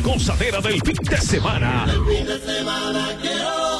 la gozadera del fin de semana. El fin de semana quiero